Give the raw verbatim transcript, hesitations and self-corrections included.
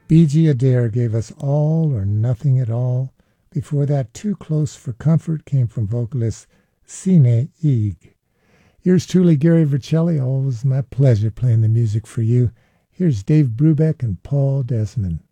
B G Adair gave us All or Nothing at All. Before that, Too Close for Comfort came from vocalist Sine Eeg. Yours truly, Gary Vercelli. Always my pleasure playing the music for you. Here's Dave Brubeck and Paul Desmond.